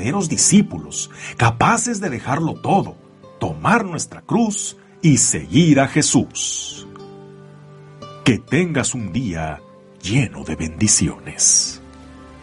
verdaderos discípulos, capaces de dejarlo todo, tomar nuestra cruz y seguir a Jesús. Que tengas un día lleno de bendiciones.